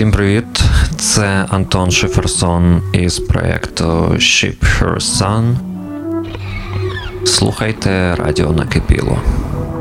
Всім привіт! Це Антон Шиферсон із проєкту Ship Her Sun. Слухайте Радіо Накипіло.